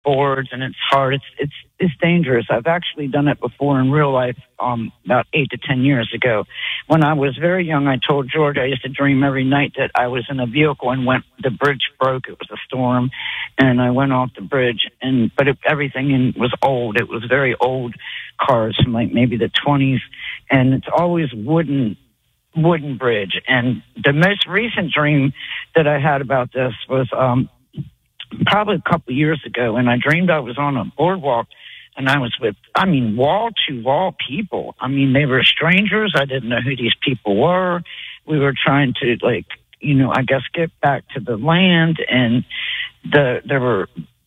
boards, and it's hard. It's dangerous. I've actually done it before in real life, about 8 to 10 years ago. When I was very young, I told George I used to dream every night that I was in a vehicle and the bridge broke. It was a storm, and I went off the bridge, but everything was old. It was very old cars from like maybe the 20s, and it's always wooden bridge. And the most recent dream that I had about this was probably a couple of years ago, and I dreamed I was on a boardwalk, and I was with, wall-to-wall people. I mean, they were strangers. I didn't know who these people were. We were trying to, I guess, get back to the land, and there were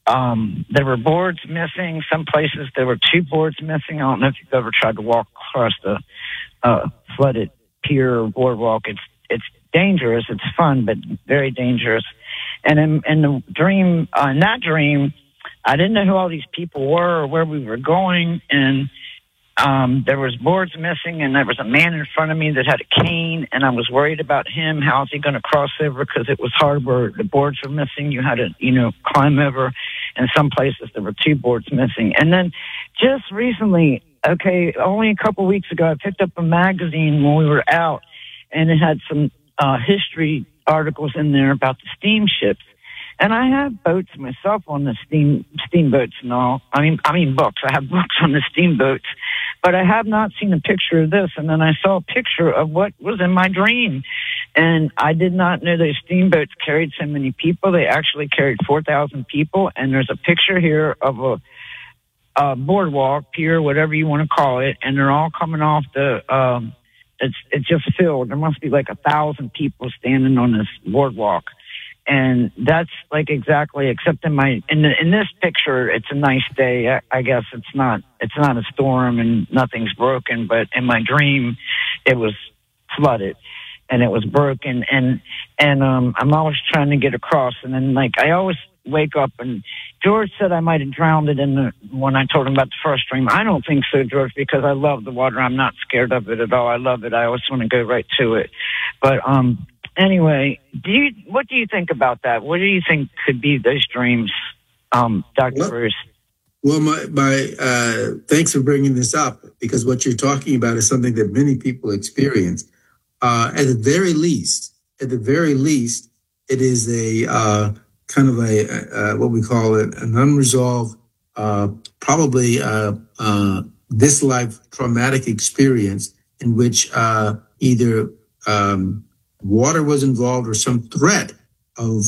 boards missing. Some places there were 2 boards missing. I don't know if you've ever tried to walk across the flooded pier or boardwalk. It's dangerous. It's fun, but very dangerous. And in that dream, I didn't know who all these people were or where we were going. And there was boards missing, and there was a man in front of me that had a cane, and I was worried about him. How is he going to cross over? Because it was hard where the boards were missing. You had to, climb over. In some places, there were 2 boards missing. And then just recently, only a couple weeks ago, I picked up a magazine when we were out, and it had some history articles in there about the steamships. And I have boats myself on the steamboats and all. I mean books. I have books on the steamboats, but I have not seen a picture of this. And then I saw a picture of what was in my dream. And I did not know those steamboats carried so many people. They actually carried 4,000 people. And there's a picture here of a boardwalk, pier, whatever you want to call it. And they're all coming off it's just filled. There must be like 1,000 people standing on this boardwalk. And that's like exactly, except in this picture, it's a nice day. I guess it's not a storm and nothing's broken, but in my dream, it was flooded and it was broken. And I'm always trying to get across. And then I always wake up, and George said I might have drowned it when I told him about the first dream. I don't think so, George, because I love the water. I'm not scared of it at all. I love it. I always want to go right to it. But, anyway, what do you think about that? What do you think could be those dreams, Dr. Bruce? Well, thanks for bringing this up, because what you're talking about is something that many people experience. At the very least, it is a kind of what we call it, an unresolved, probably this life traumatic experience in which either water was involved or some threat of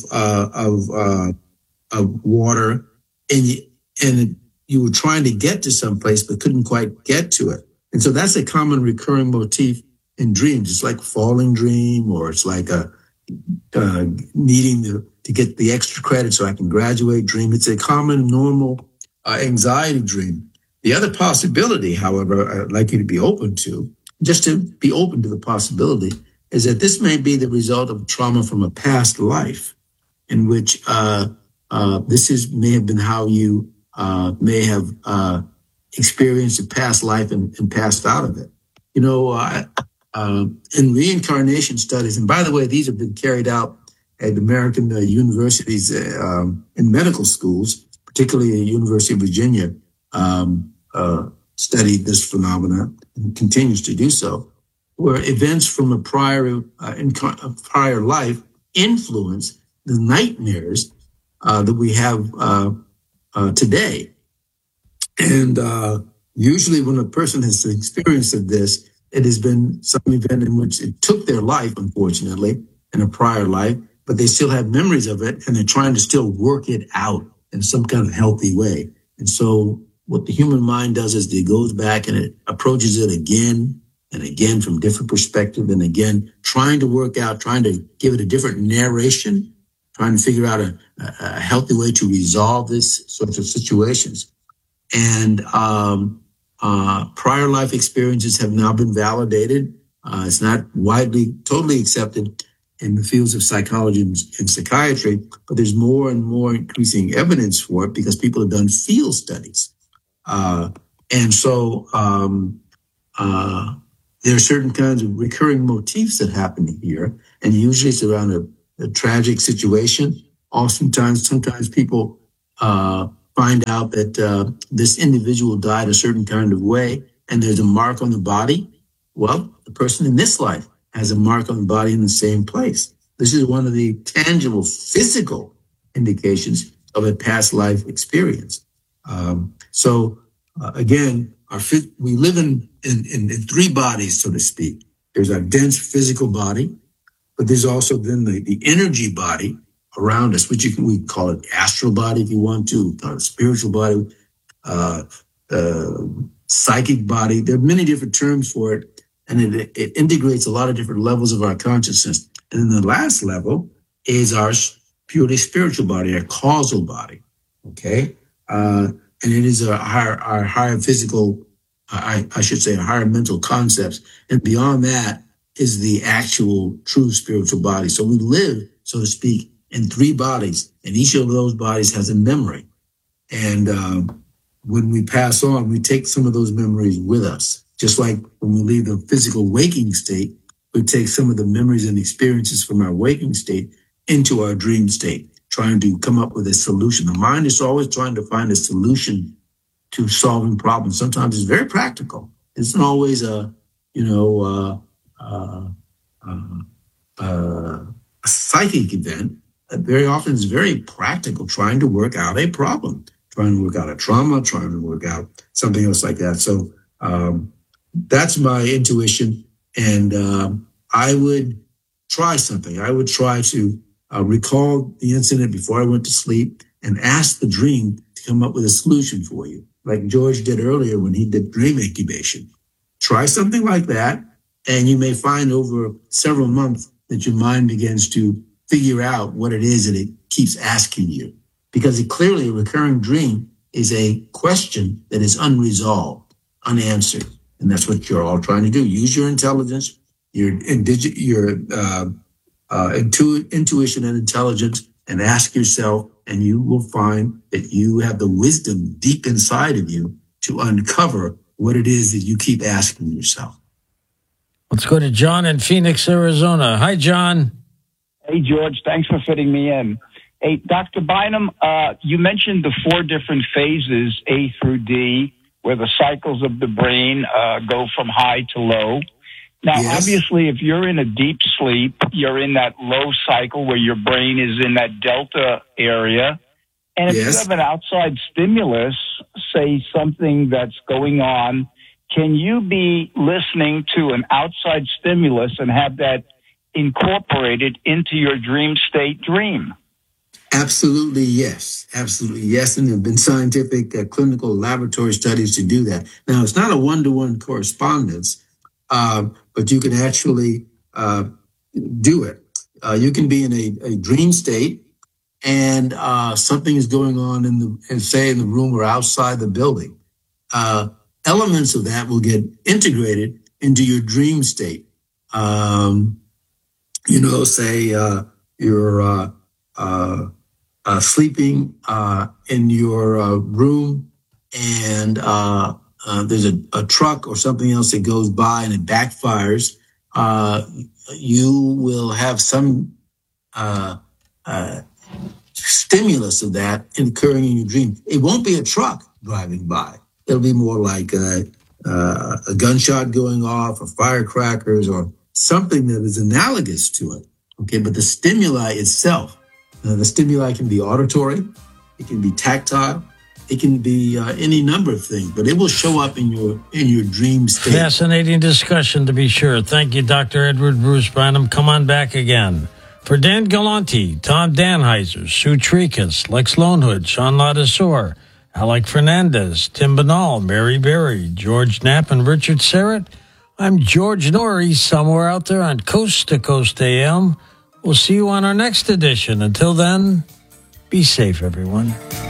water, and you were trying to get to some place but couldn't quite get to it. And so that's a common recurring motif in dreams. It's like falling dream, or it's like needing to get the extra credit so I can graduate dream. It's a common, normal anxiety dream. The other possibility, however, I'd like you to be open to, just to be open to the possibility, is that this may be the result of trauma from a past life, in which may have been how you may have experienced a past life and passed out of it. In reincarnation studies, and by the way, these have been carried out at American universities in medical schools, particularly the University of Virginia, studied this phenomenon and continues to do so, where events from a prior life influence the nightmares that we have today. And usually when a person has experienced this, it has been some event in which it took their life, unfortunately, in a prior life, but they still have memories of it, and they're trying to still work it out in some kind of healthy way. And so what the human mind does is it goes back and it approaches it again and again from different perspective, and again, trying to work out, trying to give it a different narration, trying to figure out a healthy way to resolve this sorts of situations. And prior life experiences have now been validated. It's not widely, totally accepted in the fields of psychology and psychiatry, but there's more and more increasing evidence for it because people have done field studies. And so there are certain kinds of recurring motifs that happen here, and usually it's around a tragic situation. Sometimes people find out that this individual died a certain kind of way and there's a mark on the body, well, the person in this life has a mark on the body in the same place. This is one of the tangible physical indications of a past life experience. Again, we live in three bodies, so to speak. There's our dense physical body, but there's also then the energy body around us, which we call it astral body if you want to, spiritual body, psychic body. There are many different terms for it, and it integrates a lot of different levels of our consciousness. And then the last level is our purely spiritual body, our causal body, okay? And it is our higher physical, I should say, higher mental concepts. And beyond that is the actual true spiritual body. So we live, so to speak, in three bodies, and each of those bodies has a memory. And when we pass on, we take some of those memories with us. Just like when we leave the physical waking state, we take some of the memories and experiences from our waking state into our dream state, trying to come up with a solution. The mind is always trying to find a solution to solving problems. Sometimes it's very practical. It's not always a psychic event. Very often it's very practical, trying to work out a problem, trying to work out a trauma, trying to work out something else like that. So that's my intuition. And I would try something. I would try to recall the incident before I went to sleep and ask the dream to come up with a solution for you, like George did earlier when he did dream incubation. Try something like that, and you may find over several months that your mind begins to figure out what it is that it keeps asking you. Because clearly a recurring dream is a question that is unresolved, unanswered. And that's what you're all trying to do. Use your intelligence, your intuition and intelligence, and ask yourself, and you will find that you have the wisdom deep inside of you to uncover what it is that you keep asking yourself. Let's go to John in Phoenix, Arizona. Hi, John. Hey, George. Thanks for fitting me in. Hey, Dr. Bynum, you mentioned the 4 different phases, A through D, where the cycles of the brain go from high to low. Now, Yes. Obviously, if you're in a deep sleep, you're in that low cycle where your brain is in that delta area. And if Yes. you have an outside stimulus, say something that's going on, can you be listening to an outside stimulus and have that incorporated into your dream state dream? Absolutely, yes. Absolutely, yes. And there have been scientific clinical laboratory studies to do that. Now, it's not a one-to-one correspondence, but you can actually do it. You can be in a dream state, and something is going on in the room or outside the building. Elements of that will get integrated into your dream state. Say you're sleeping in your room, and there's a truck or something else that goes by and it backfires. You will have some stimulus of that occurring in your dream. It won't be a truck driving by. It'll be more like a gunshot going off, or firecrackers, or something that is analogous to it. Okay, but the stimuli itself, the stimuli can be auditory, it can be tactile, it can be any number of things, but it will show up in your dream state. Fascinating discussion, to be sure. Thank you, Dr. Edward Bruce Bynum. Come on back again. For Dan Galante, Tom Danheiser, Sue Tricus, Lex Lonehood, Sean Ladesseur, Alec Fernandez, Tim Banal, Mary Berry, George Knapp, and Richard Serrett, I'm George Norrie, somewhere out there on Coast to Coast AM. We'll see you on our next edition. Until then, be safe, everyone.